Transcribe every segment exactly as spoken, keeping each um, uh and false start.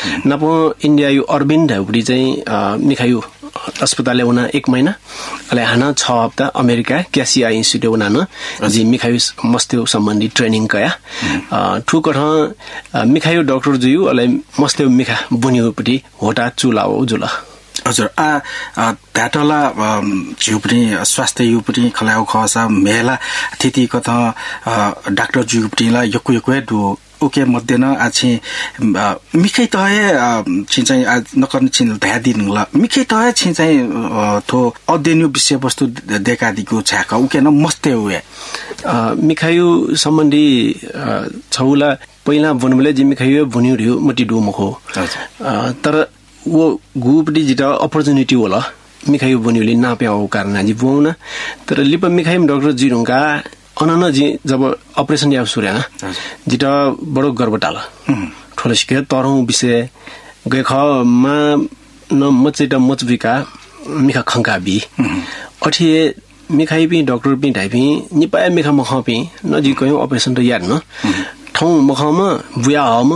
नपो India you Arvind hoodie चाहिँ मिखायु अस्पताल उना एक महिना अले हाना छ हप्ता अमेरिका क्यासिया इन्स्टिट्युट उना न जी मिखायु मस्तेउ सम्बन्धी ट्रेनिङ कया ठुकठ मिखायु डाक्टर जुयु अले मस्तेउ मिखा बुनिउपटी होटा चुलाओ जुला हजुर आ त्याटला जिउ पनि स्वास्थ्य यु पनि खलाउ खसा मेला थिति कथा डाक्टर जिउ पनिला यकु यकु दु ओके मध्य न आछि मिखै तहे छिचाहिँ नकर्न छिन ध्या दिनुला मिखै तहे छिचाहिँ थो अध्ययन विषय वस्तु देखादिको छाक ओके न मस्ते हुए मिखायु सम्बन्धी छौला पहिला भन्नुले जि मिखायु भुन्यु रिउ मटी डु मखो तर वो गुपडी जिटा अपर्च्युनिटी होला मिखायु भुन्युले नाप्याउ कारण जि बुना तर लिप मिखायु डाक्टर जिरुङका अनन जी जब अपरेशन या सुर्या जिटा बडो गर्वटाला ठोलसिके तरौ विषय गए ख मा न मचेटा मचबिका Milkha खंका be अठिए मिखाइ P doctor P ढाइपि निपाय Milkha मखपि नजी कयौ operation त याद न ठौ मखमा बुया हम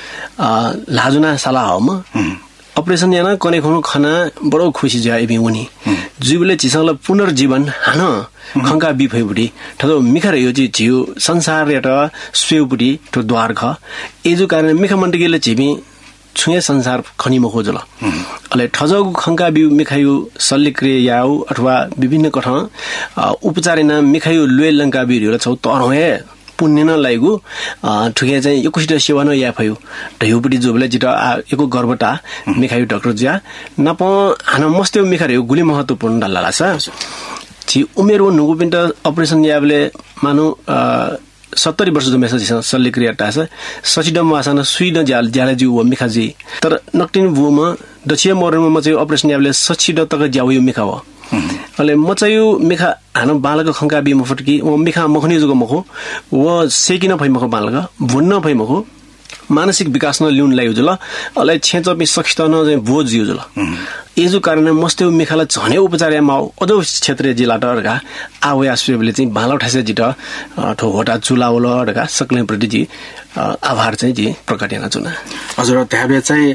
लाजुना साला हम अपरेशन याना कने खनु खाना बडो खुशी जाय बि उनी जीवले चिसला पुनर्जीवन हान खंका बिफैबुडी ठदो मिखा रह्यो जी जिउ संसार एटा स्वेबुडी तो द्वार ख एजु कारण मिखा मण्डकीले जिबि छुए संसार खनि मखो जला अले ठजगु खंका बि मिखायु सल्लिक्रिया याउ अथवा विभिन्न कठ उपचारिना मिखायु लुए लंका बिरु छौ तरहे पुण्य न लागु ठुके चाहिँ यो कुसित सेवा न या भयो ढयुपटी जोबले जिटा एको गर्वटा मिखायु डाक्टर ज्या नप हान मस्ते मिखा रह्यो गुली महत्वपूर्ण डल्ला छ छि उमेर नुगु पिन्ट अपरेशन याबले मानु सत्तरी वर्ष जमेछ छ सल्लिक्रिया टास सचिडम वासन सुइन ज्याल ज्याले जु व मिखाजी तर नक्टिन बुमा दक्षिण मोरमा म चाहिँ अपरेशन याबले सचिड तक ज्याउ मिखा व अले म चाहिँ मिखा हान बालक खंका बि मफटकी व मिखा मखनी जुगो मखो व सेकिन भइ मखो बालक भुन्न भइ मखो मानसिक विकास न ल्युन लायो जुल अले छेचपि सखित न चाहिँ बोझ जिउ जुल एजु कारण मस्ते मिखाला झने उपचार माउ अदो क्षेत्रीय जिल्ला टरका आवे आस्वेबले चाहिँ बालो ठासे जिट ठोहोटा चुलावल डका सक्ने प्रति जी आभार चाहिँ जी प्रकट याना चुना हजुर त्याबे चाहिँ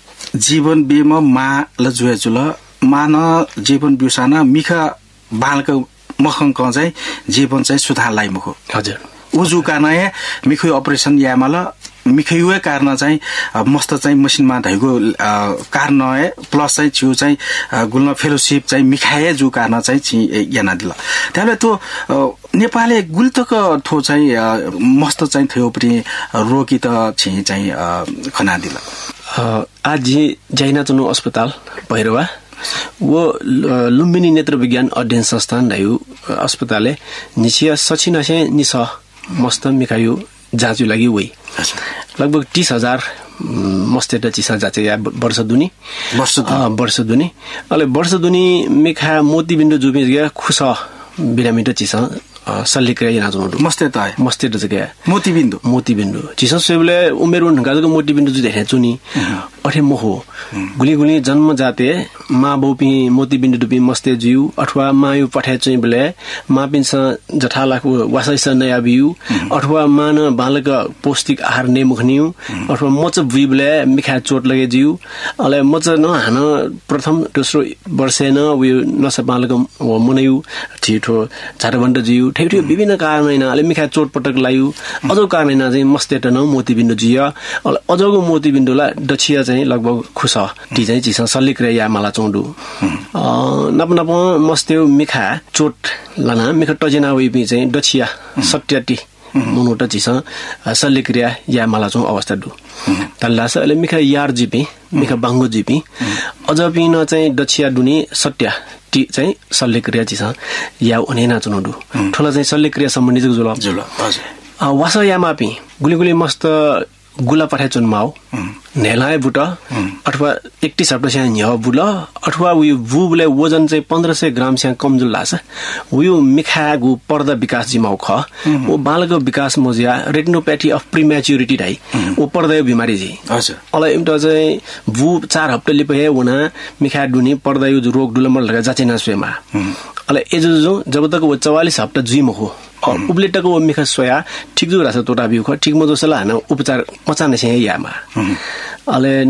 जीवन बिमा मा ल जुए जुल मान जीवन बिउसाना मिखा बालक मखंक चाहिँ जीवन चाहिँ सुधारलाई मखो हजुर उजु कानाए मिखु अपरेसन यामल मिखैवे कारण चाहिँ मस्त चाहिँ मसिनमा धैगो कारण प्लस चाहिँ छु चाहिँ गुल्न फेलोशिप चाहिँ मिखाए जु कारण चाहिँ छि याना दिला त्यसले तो नेपालले गुल्तक थो चाहिँ मस्त चाहिँ थियो पनि रोगी त छि चाहिँ खना दिला आज जैना चुनु अस्पताल भैरवा वो लुम्बिनी नेत्र विज्ञान अध्ययन संस्थान दायु अस्पताले निसिया सचिन से निस मस्त मिखायु जाँचु लागि वही लगभग तीस हजार मस्तेटा चिसा जाचे या वर्ष दुनी वर्ष वर्ष दुनी अले वर्ष दुनी मिखा मोती बिन्दु जुबि गया खुस बिरामिट चिसा सल्लिक्रिया याना जुनु मस्ते त मस्ते त गया मोती बिन्दु मोती बिन्दु चिसा सेबले उमेर ढंगाको मोती बिन्दु जु देखे चुनी अठे मोहो गुली गुली जन्म जाते मा बोपी मोती बिन्दु दुपी मस्ते जिउ अथवा मायु पठाए चाहिँ बले मा पिन्छ जठालाको वासैस नया बिउ अथवा मान बालक पौष्टिक आहार ने मुखनिउ अथवा मच बुइबले मिखा चोट लगे जिउ अले मच न हान प्रथम दोस्रो वर्ष न उयो नस बालक मुनयु ठिठो झारबन्द जिउ ठेठो विभिन्न कारणैन अले मिखा चोट पटक लायु अझौ कारणैन चाहिँ मस्तेट न मोती बिन्दु जिया अले अझौको मोती बिन्दुला दक्षिया चाहिँ लगभग खुस टी चाहिँ चिसा सल्लिक्रिया या माला चौडु नप नप मस्तेउ मिखा चोट लाना मिखा टजेना वेपि चाहिँ दक्षिया सट्याटी मुनोट चिसा सल्लिक्रिया या माला चौ अवस्था दु तल्लास अले मिखा यार जिपि मिखा बांगो जिपि अझ पिन चाहिँ दक्षिया दुनी सट्या टी चाहिँ सल्लिक्रिया चिसा या उनी नाचुनु दु ठोला चाहिँ सल्लिक्रिया सम्बन्धी जुल जुल हजुर वासा यामापि गुली गुली मस्त गुला पठाए चुनमाउ नेलाए बुट अथवा एकतीस हप्ता से न्य बुल अथवा उयो बुबले वजन चाहिँ पन्ध्र सय ग्राम से कम जुल लाछ उयो मिखागु पर्दा विकास जिमाउ ख ओ बालको विकास मजिया रेटिनोपैथी अफ प्रीमैच्योरिटी दाइ ओ पर्दा बिमारी जी हजुर अला इमटा चाहिँ बु चार हप्ता लिपे वना मिखा दुनी पर्दा यो रोग दुलमल लगा जाचेना स्वेमा अला एजो जब तक वो चौवालीस हप्ता जिम हो उब्लेटको वो मिखा सोया ठीक जो रासा तोटा बिउ ख ठीक म जोसला हाना उपचार मचाने से यामा अले